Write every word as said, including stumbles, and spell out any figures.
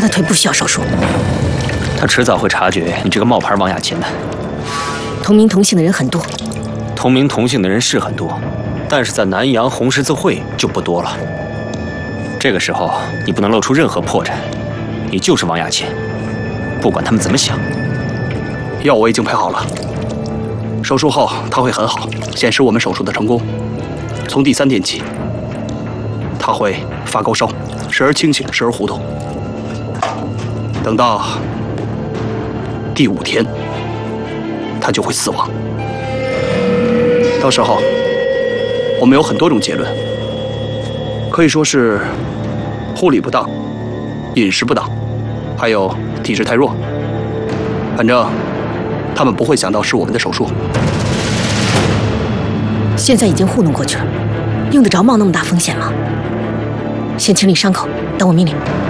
的腿不需要手术。 他迟早会察觉你这个冒牌王雅琴的。 同名同姓的人很多， 同名同姓的人是很多，但是在南洋红十字会就不多了。这个时候你不能露出任何破绽，你就是王雅琴，不管他们怎么想。 药我已经配好了，手术后他会很好，显示我们手术的成功。从第三天起，他会发高烧，时而清醒，时而糊涂。等到第五天，他就会死亡。到时候，我们有很多种结论，可以说是护理不当、饮食不当，还有体质太弱。反正他们不会想到是我们的手术。 现在已经糊弄过去了，用得着冒那么大风险吗？先清理伤口，等我命令。